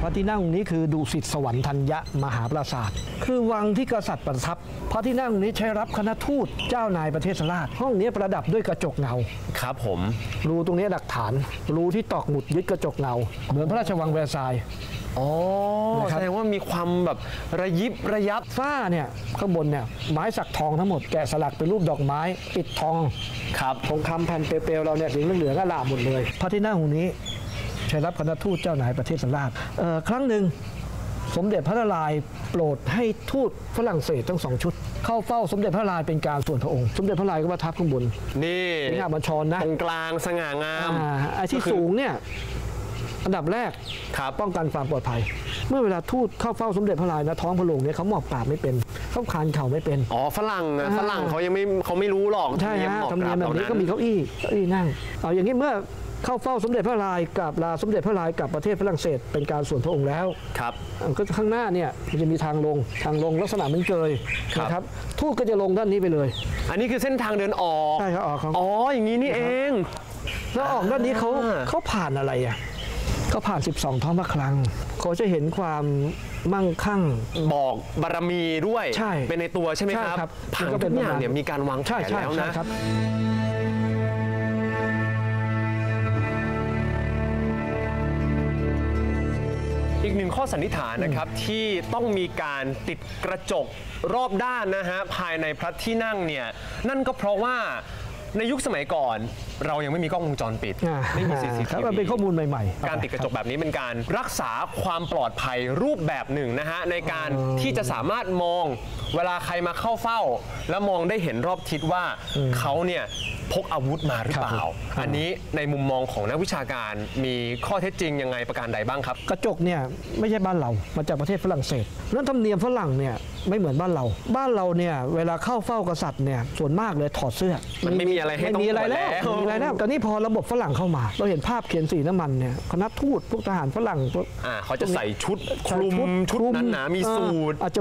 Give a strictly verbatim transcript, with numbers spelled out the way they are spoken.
ระที่นั่งนี้คือดุสิตสวรรค์ธัญญมหาปราสาทคือวังที่กษัตริย์ประทับพระที่นั่งนี้ใช้รับคณะทูตเจ้านายประเทศราชห้องนี้ประดับด้วยกระจกเงาครับผมรูตรงนี้หลักฐานรูที่ตอกหมุดยึดกระจกเงาเหมือนพระราชวังแวร์ซายน์อ๋อแสดงว่ามีความแบบระยิบระยับฝ้าเนี่ยข้างบนเนี่ยไม้สักทองทั้งหมดแกะสลักเป็นรูปดอกไม้ปิดทองครับทองคำแผ่นเปลวๆเราเนี่ยสีเหลืองๆก็ลาหมดเลยพระที่นั่งตรงนี้ใช้รับคณะทูตเจ้านายประเทศราชครั้งหนึ่งสมเด็จพระนารายณ์โปรดให้ทูตฝรั่งเศสทั้งสองชุดเข้าเฝ้าสมเด็จพระนารายณ์เป็นการส่วนพระองค์สมเด็จพระนารายณ์ก็ประทับข้างบนนี่งามบัญชรนะตรงกลางสง่างามไอ้ที่สูงเนี่ยอันดับแรกป้องกันความปลอดภัยเมื่อเวลาทูตเข้าเฝ้าสมเด็จพระนารายณ์นะท้องพระโรงเนี่ยเขาหมอบกราบไม่เป็นเขาคานเข่าไม่เป็นอ๋อฝรั่งนะฝรั่งเขายังไม่เขาไม่รู้หรอกใช่ฮะธรรมเนียมแบบนี้ก็มีเก้าอี้เก้าอี้นั่งเอาอย่างนี้เมื่อเข้าเฝ้าสมเด็จพระนารายณ์กับลาสมเด็จพระนารายณ์กับประเทศฝรั่งเศสเป็นการส่วนพระองค์แล้วครับก็ข้างหน้าเนี่ยมันจะมีทางลงทางลงลักษณะเหมือนเกยนะครับทูตก็จะลงด้านนี้ไปเลยอันนี้คือเส้นทางเดินออกใช่ครับออกอ๋ออย่างนี้นี่เองแล้วออกด้านนี้เขาเขาผ่านอะไรอ่ะเขาผ่านสิบสองท้องพระคลังเขาจะเห็นความมั่งคั่งบอกบารมีด้วยเป็นในตัวใช่ไหมครับผังทุกอย่างเนี่ยมีการวางแผนแล้วนะอีกหนึ่งข้อสันนิษฐานนะครับที่ต้องมีการติดกระจกรอบด้านนะฮะภายในพระที่นั่งเนี่ยนั่นก็เพราะว่าในยุคสมัยก่อนเรายังไม่มีกล้องวงจรปิดไม่มี ซี ซี ที วีมันเป็นข้อมูลใหม่ๆการติดกระจกแบบนี้เป็นการรักษาความปลอดภัยรูปแบบหนึ่งนะฮะในการที่จะสามารถมองเวลาใครมาเข้าเฝ้าแล้วมองได้เห็นรอบทิศว่าเขาเนี่ยพกอาวุธมาหรือเปล่าอันนี้ในมุมมองของนักวิชาการมีข้อเท็จจริงยังไงประการใดบ้างครับกระจกเนี่ยไม่ใช่บ้านเรามาจากประเทศฝรั่งเศสนั้นธรรมเนียมฝรั่งเนี่ยไม่เหมือนบ้านเราบ้านเราเนี่ยเวลาเข้าเฝ้ากษัตริย์เนี่ยส่วนมากเลยถอดเสื้อมันไม่มีอะไรให้ต้องมีอะไรแล้วมีอะไรแล้วแต่นี่พอระบบฝรั่งเข้ามาเราเห็นภาพเขียนสีน้ำมันเนี่ยคณะทูตพวกทหารฝรั่งเขาจะใส่ชุดคลุมชุดนั้นหนามีสูท